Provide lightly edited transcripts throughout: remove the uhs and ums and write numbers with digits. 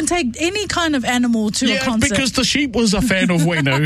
take any kind of animal to a concert. Yeah, because the sheep was a fan of Wayno.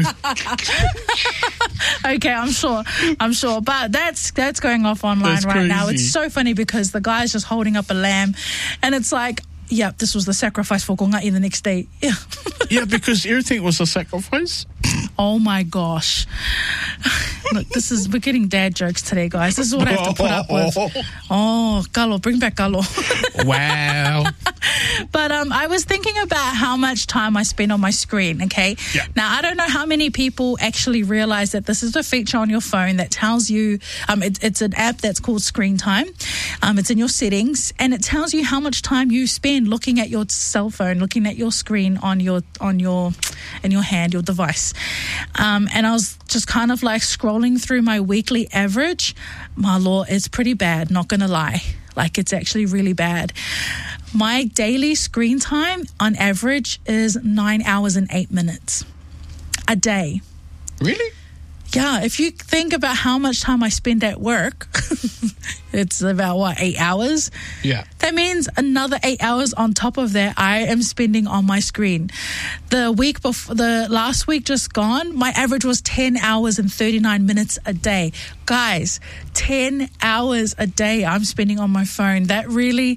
Okay, I'm sure. But that's going off online right now. It's so funny because the guy's just holding up a lamb and it's like, yeah, this was the sacrifice for Kongai the next day. Yeah. Yeah, because everything was a sacrifice. Oh my gosh. Look, we're getting dad jokes today, guys. This is what I have to put up with. Oh, Kalo, bring back Kalo. Wow. But I was thinking about how much time I spend on my screen, okay? Yeah. Now, I don't know how many people actually realize that this is a feature on your phone that tells you, it's an app that's called Screen Time. It's in your settings, and it tells you how much time you spend looking at your cell phone, looking at your screen in your hand, your device. And I was just kind of like scrolling through my weekly average. My lord, it's pretty bad, not going to lie. Like, it's actually really bad. My daily screen time on average is 9 hours and 8 minutes a day. Really? Yeah, if you think about how much time I spend at work, it's about, 8 hours? Yeah. That means another 8 hours on top of that I am spending on my screen. The last week just gone, my average was 10 hours and 39 minutes a day. Guys, 10 hours a day I'm spending on my phone. That really,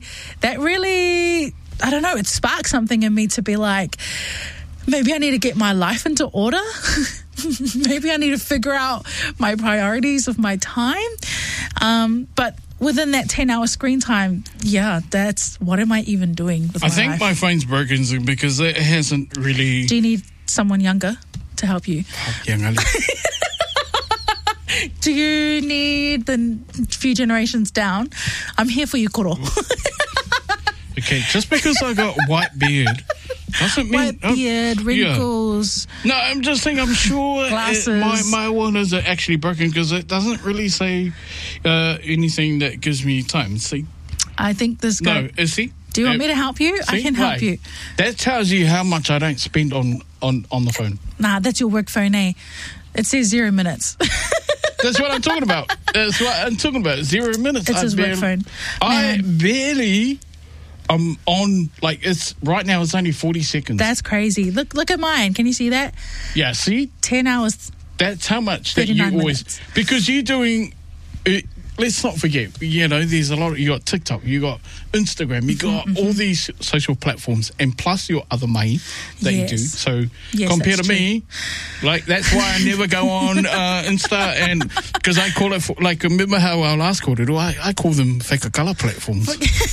I don't know, it sparked something in me to be like, maybe I need to get my life into order. Maybe I need to figure out my priorities of my time. But within that 10-hour screen time, yeah, that's what am I even doing with my life? I think my phone's broken because it hasn't really... Do you need someone younger to help you? Do you need the few generations down? I'm here for you, Koro. Okay, just because I got white beard doesn't mean... White beard, wrinkles. Yeah. No, I'm just saying, I'm sure my one is actually broken because it doesn't really say anything that gives me time. See? I think this guy... No, see? Do you want me to help you? See? I can help you. That tells you how much I don't spend on the phone. Nah, that's your work phone, eh? It says 0 minutes. That's what I'm talking about. That's what I'm talking about. 0 minutes. It's his work phone. I barely... I'm on, like, right now it's only 40 seconds. That's crazy. Look at mine. Can you see that? Yeah, see? 10 hours. That's how much that you always... minutes. Because you're doing... let's not forget, there's a lot of... You got TikTok, you got Instagram, you got all these social platforms, and plus your other mai that you do. So compared to me, like, that's why I never go on Insta, and because I call it, remember how our last called it? I call them whakakala platforms.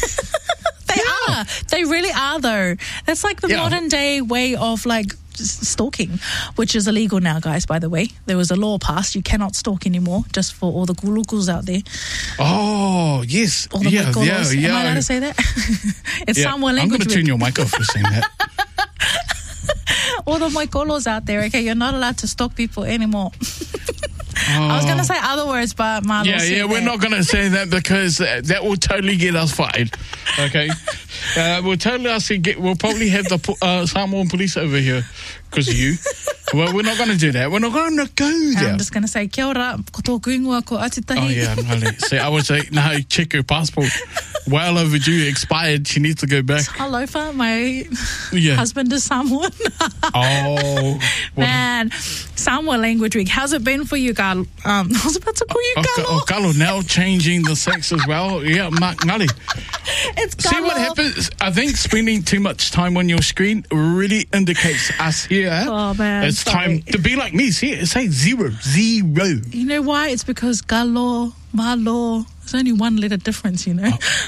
They really are, though. That's like the modern day way of like stalking, which is illegal now, guys, by the way. There was a law passed. You cannot stalk anymore, just for all the gulukus out there. Oh, yes. All the maikolos. Am I allowed to say that? It's Samoan language. I'm going to turn your mic off for saying that. All the maikolos out there, okay? You're not allowed to stalk people anymore. I was going to say other words, but my we're not going to say that because that will totally get us fired. Okay, we'll probably have the Samoan police over here because of you. Well, we're not going to do that. We're not going to go there. I'm just going to say kia ora, ko tōku ingoa, ko atitahi. Oh yeah, no, see, I would say no. Check her passport. Well overdue, expired. She needs to go back. Alofa, my husband is Samoan. Oh man, Samoan language week. How's it been for you, Carl? I was about to call you Carlo. Carlo, now changing the sex as well. Yeah, ngali. It's Carlo. See what happens? I think spending too much time on your screen really indicates us here. Oh man, it's time to be like me. See, say 0. You know why? It's because Galo, Malo. There's only one letter difference, you know.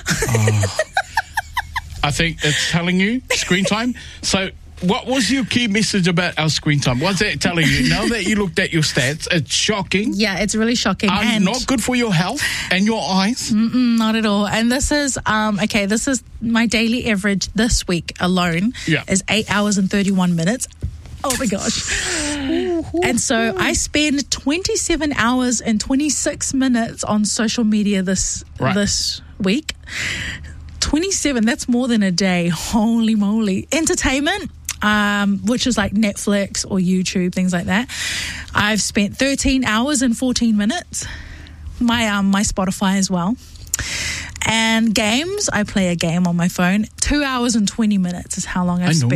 I think it's telling you screen time. So what was your key message about our screen time? What's that telling you? Now that you looked at your stats, it's shocking. Yeah, it's really shocking. And not good for your health and your eyes. Not at all. And this is, this is my daily average this week alone is 8 hours and 31 minutes. Oh my gosh. And so I spend 27 hours and 26 minutes on social media this week. 27, that's more than a day. Holy moly. Entertainment, which is like Netflix or YouTube, things like that. I've spent 13 hours and 14 minutes. My Spotify as well. And games, I play a game on my phone. 2 hours and 20 minutes is how long I've spent.